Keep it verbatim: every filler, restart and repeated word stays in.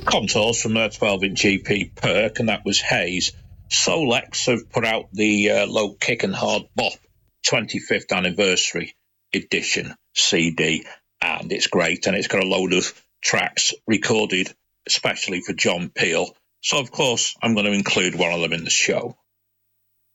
contours from their twelve-inch E P Perk, and that was Haze. Solex have put out the uh, Low Kick and Hard Bop twenty-fifth Anniversary Edition C D, and it's great, and it's got a load of tracks recorded especially for John Peel. So, of course, I'm going to include one of them in the show.